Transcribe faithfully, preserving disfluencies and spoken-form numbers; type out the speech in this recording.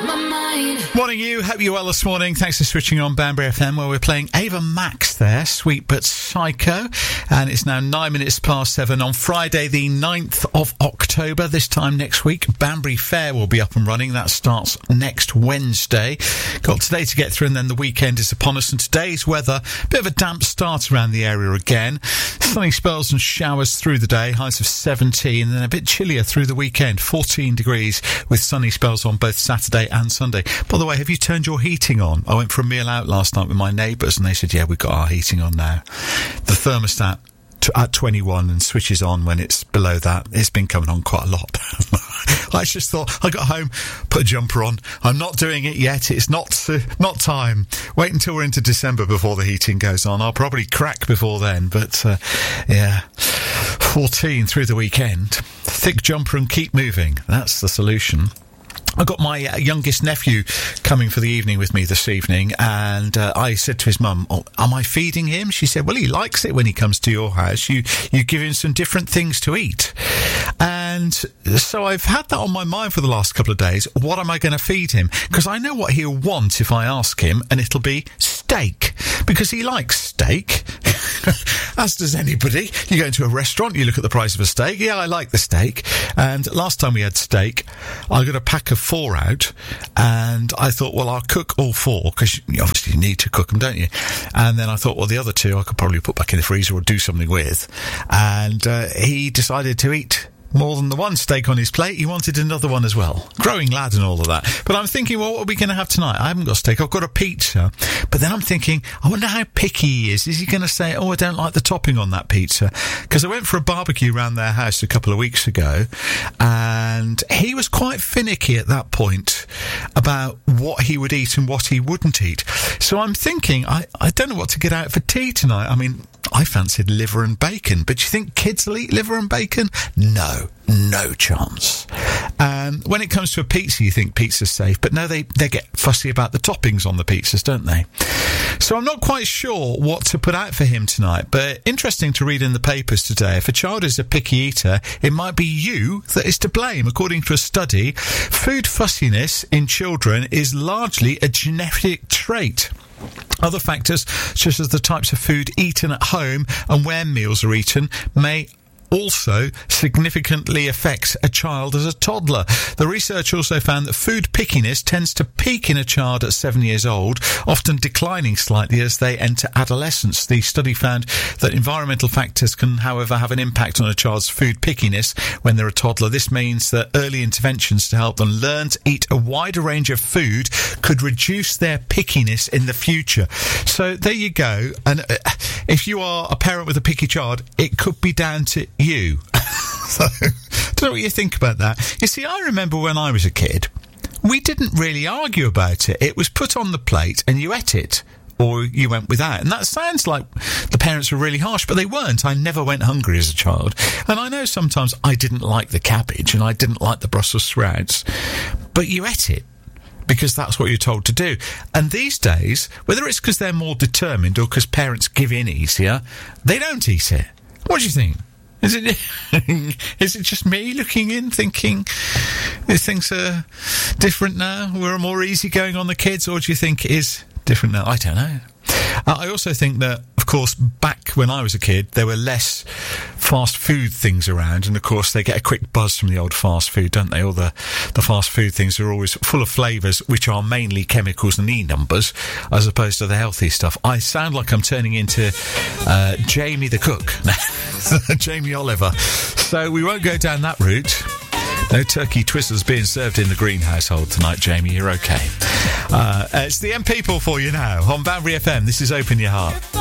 my mind. Morning you, hope you're well this morning. Thanks for switching on Banbury F M, where we're playing Ava Max there, Sweet But Psycho. And it's now nine minutes past seven on Friday the ninth of October. This time next week, Banbury Fair will be up and running. That starts next Wednesday. Got today to get through, and then the weekend is upon us. And today's weather, a bit of a damp start around the area again. Sunny spells and showers through the day, highs of seventeen, and then a bit chillier through the weekend, fourteen degrees with sunny spells on both Saturday and Sunday. By the way, have you turned your heating on? I went for a meal out last night with my neighbours and they said, yeah, we've got our heating on now. The thermostat t- at twenty-one and switches on when it's below that. It's been coming on quite a lot. I just thought, I got home, put a jumper on. I'm not doing it yet. It's not uh, not time. Wait until we're into December before the heating goes on. I'll probably crack before then, but uh, yeah. fourteen through the weekend. Thick jumper and keep moving. That's the solution. I got my uh, youngest nephew coming for the evening with me this evening, and uh, I said to his mum, oh, am I feeding him? She said, well, he likes it when he comes to your house. You, you give him some different things to eat. And so I've had that on my mind for the last couple of days. What am I going to feed him? Because I know what he'll want if I ask him, and it'll be steak, because he likes steak. As does anybody. You go into a restaurant, you look at the price of a steak. Yeah, I like the steak. And last time we had steak, I got a pack of four out, and I thought, well, I'll cook all four, because you obviously need to cook them, don't you? And then I thought, well, the other two I could probably put back in the freezer or do something with. And uh, he decided to eat more than the one steak on his plate. He wanted another one as well. Growing lad and all of that. But I'm thinking, well, what are we going to have tonight? I haven't got steak. I've got a pizza. But then I'm thinking, I wonder how picky he is. Is he going to say, oh, I don't like the topping on that pizza? Because I went for a barbecue around their house a couple of weeks ago, and he was quite finicky at that point about what he would eat and what he wouldn't eat. So I'm thinking, I, I don't know what to get out for tea tonight. I mean, I fancied liver and bacon, but do you think kids will eat liver and bacon? No, no chance. Um, when it comes to a pizza, you think pizza's safe, but no, they, they get fussy about the toppings on the pizzas, don't they? So I'm not quite sure what to put out for him tonight, but interesting to read in the papers today. If a child is a picky eater, it might be you that is to blame. According to a study, food fussiness in children is largely a genetic trait. Other factors, such as the types of food eaten at home and where meals are eaten, may also significantly affect a child as a toddler. The research also found that food pickiness tends to peak in a child at seven years old, often declining slightly as they enter adolescence. The study found that environmental factors can, however, have an impact on a child's food pickiness when they're a toddler. This means that early interventions to help them learn to eat a wider range of food could reduce their pickiness in the future. So there you go. And uh, if you are a parent with a picky child, it could be down to you. So, I don't know what you think about that. You see, I remember when I was a kid, we didn't really argue about it. It was put on the plate and you ate it, or you went without. And that sounds like the parents were really harsh, but they weren't. I never went hungry as a child. And I know sometimes I didn't like the cabbage and I didn't like the Brussels sprouts, but you ate it because that's what you're told to do. And these days, whether it's because they're more determined or because parents give in easier, they don't eat it. What do you think? Is it is it just me looking in thinking things are different now? We're more easygoing on the kids, or do you think it is different now? I don't know. Uh, I also think that, of course, back when I was a kid, there were less fast food things around, and of course they get a quick buzz from the old fast food, don't they? All the, the fast food things are always full of flavours, which are mainly chemicals and E-numbers, as opposed to the healthy stuff. I sound like I'm turning into uh, Jamie the cook, Jamie Oliver. So we won't go down that route. No turkey twizzlers being served in the Green household tonight, Jamie. You're okay. Uh, it's the M People for you now on Banbury F M. This is Open Your Heart.